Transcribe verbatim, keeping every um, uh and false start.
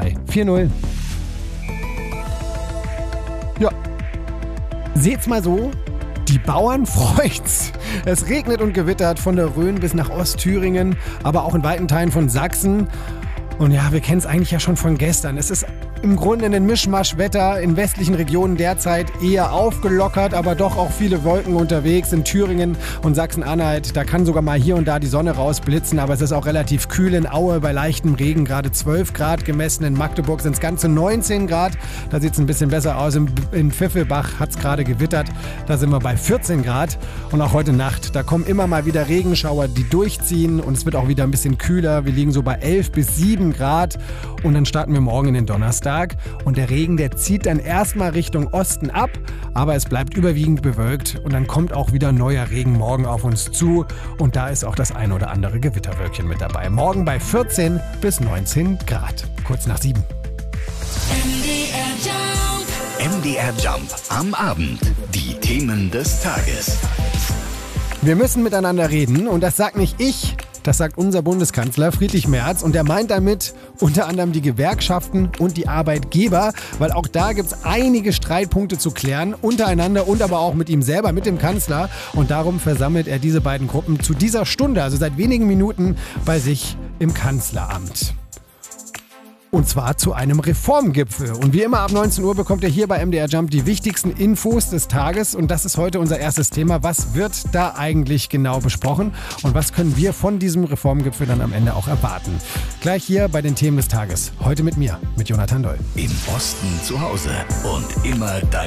drei vier null. Ja, seht's mal so, die Bauern freut's. Es regnet und gewittert von der Rhön bis nach Ostthüringen, aber auch in weiten Teilen von Sachsen. Und ja, wir kennen es eigentlich ja schon von gestern. Es ist im Grunde ein Mischmaschwetter, in westlichen Regionen derzeit eher aufgelockert, aber doch auch viele Wolken unterwegs. In Thüringen und Sachsen-Anhalt, da kann sogar mal hier und da die Sonne rausblitzen, aber es ist auch relativ kühl. In Aue bei leichtem Regen gerade zwölf Grad gemessen. In Magdeburg sind es ganze neunzehn Grad. Da sieht es ein bisschen besser aus. In, in Pfiffelbach hat es gerade gewittert. Da sind wir bei vierzehn Grad. Und auch heute Nacht, da kommen immer mal wieder Regenschauer, die durchziehen. Und es wird auch wieder ein bisschen kühler. Wir liegen so bei elf bis sieben Grad. Und dann starten wir morgen in den Donnerstag. Und der Regen, der zieht dann erstmal Richtung Osten ab, aber es bleibt überwiegend bewölkt und dann kommt auch wieder neuer Regen morgen auf uns zu und da ist auch das ein oder andere Gewitterwölkchen mit dabei. Morgen bei vierzehn bis neunzehn Grad, kurz nach sieben. M D R Jump am Abend. Die Themen des Tages. Wir müssen miteinander reden und das sagt nicht ich. Das sagt unser Bundeskanzler Friedrich Merz und er meint damit unter anderem die Gewerkschaften und die Arbeitgeber, weil auch da gibt es einige Streitpunkte zu klären, untereinander und aber auch mit ihm selber, mit dem Kanzler. Und darum versammelt er diese beiden Gruppen zu dieser Stunde, also seit wenigen Minuten, bei sich im Kanzleramt. Und zwar zu einem Reformgipfel. Und wie immer ab neunzehn Uhr bekommt ihr hier bei M D R Jump die wichtigsten Infos des Tages. Und das ist heute unser erstes Thema. Was wird da eigentlich genau besprochen? Und was können wir von diesem Reformgipfel dann am Ende auch erwarten? Gleich hier bei den Themen des Tages. Heute mit mir, mit Jonathan Doll. Im Osten zu Hause und immer dein